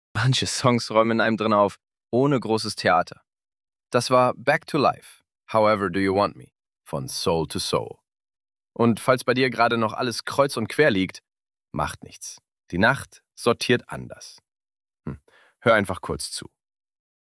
Manche Songs räumen in einem drin auf, ohne großes Theater. Das war Back to Life, However Do You Want Me von Soul to Soul. Und falls bei dir gerade noch alles kreuz und quer liegt, macht nichts. Die Nacht sortiert anders. Hör einfach kurz zu.